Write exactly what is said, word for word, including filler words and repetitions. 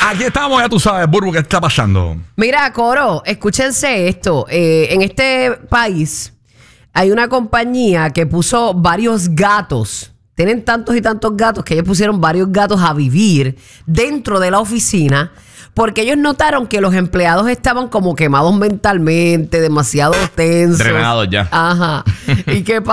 Aquí estamos, ya tú sabes, Burbu, ¿qué está pasando? Mira, Coro, escúchense esto. Eh, en este país hay una compañía que puso varios gatos. Tienen tantos y tantos gatos que ellos pusieron varios gatos a vivir dentro de la oficina porque ellos notaron que los empleados estaban como quemados mentalmente, demasiado tensos. Drenados ya. Ajá. ¿Y qué